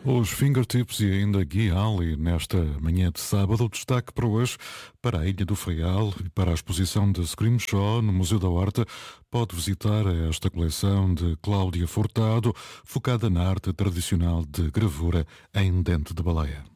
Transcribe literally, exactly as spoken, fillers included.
Os Fingertips e ainda Gui Ali nesta manhã de sábado. Destaque para hoje para a Ilha do Faial e para a exposição de Scrimshaw no Museu da Horta. Pode visitar esta coleção de Cláudia Furtado, focada na arte tradicional de gravura em dente de baleia.